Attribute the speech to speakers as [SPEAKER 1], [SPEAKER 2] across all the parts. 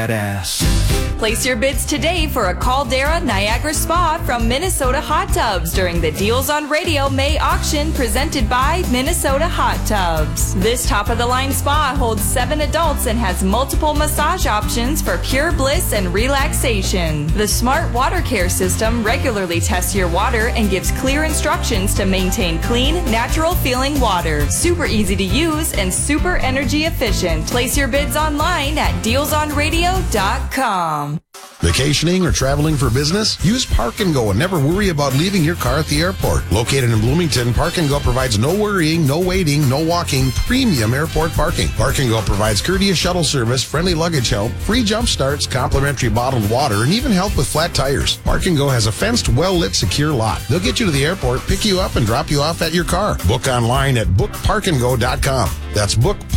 [SPEAKER 1] badass.
[SPEAKER 2] Place your bids today for a Caldera Niagara Spa from Minnesota Hot Tubs during the Deals on Radio May auction presented by Minnesota Hot Tubs. This top-of-the-line spa holds 7 adults and has multiple massage options for pure bliss and relaxation. The Smart Water Care system regularly tests your water and gives clear instructions to maintain clean, natural-feeling water. Super easy to use and super energy efficient. Place your bids online at dealsonradio.com.
[SPEAKER 3] Vacationing or traveling for business? Use Park and Go and never worry about leaving your car at the airport. Located in Bloomington, Park and Go provides no worrying, no waiting, no walking, premium airport parking. Park and Go provides courteous shuttle service, friendly luggage help, free jump starts, complimentary bottled water, and even help with flat tires. Park and Go has a fenced, well-lit, secure lot. They'll get you to the airport, pick you up, and drop you off at your car. Book online at bookparkandgo.com. That's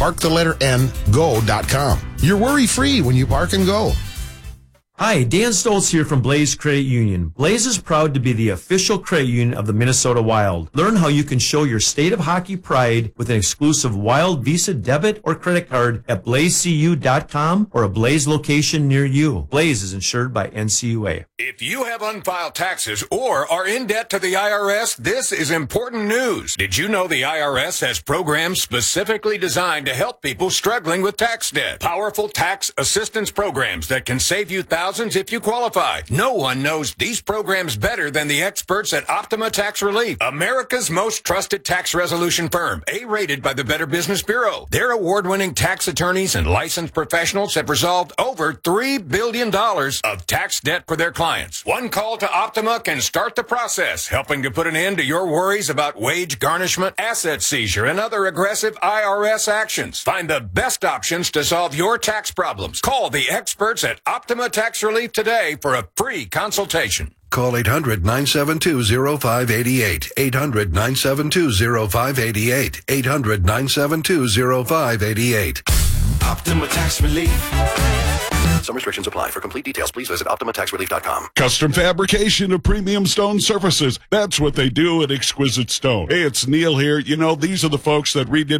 [SPEAKER 3] go.com. You're worry-free when you Park and Go.
[SPEAKER 4] Hi, Dan Stoltz here from Blaze Credit Union. Blaze is proud to be the official credit union of the Minnesota Wild. Learn how you can show your state of hockey pride with an exclusive Wild Visa debit or credit card at blazecu.com or a Blaze location near you. Blaze is insured by NCUA.
[SPEAKER 5] If you have unfiled taxes or are in debt to the IRS, this is important news. Did you know the IRS has programs specifically designed to help people struggling with tax debt? Powerful tax assistance programs that can save you thousands if you qualify. No one knows these programs better than the experts at Optima Tax Relief, America's most trusted tax resolution firm, A-rated by the Better Business Bureau. Their award-winning tax attorneys and licensed professionals have resolved over $3 billion of tax debt for their clients. One call to Optima can start the process, helping to put an end to your worries about wage garnishment, asset seizure, and other aggressive IRS actions. Find the best options to solve your tax problems. Call the experts at Optima Tax Relief today for a free consultation.
[SPEAKER 6] Call 800-972-0588. 800-972-0588. 800-972-0588.
[SPEAKER 1] Optima Tax Relief.
[SPEAKER 6] Some restrictions apply. For complete details, please visit OptimaTaxRelief.com.
[SPEAKER 7] Custom fabrication of premium stone surfaces. That's what they do at Exquisite Stone. Hey, it's Neil here. You know, these are the folks that redid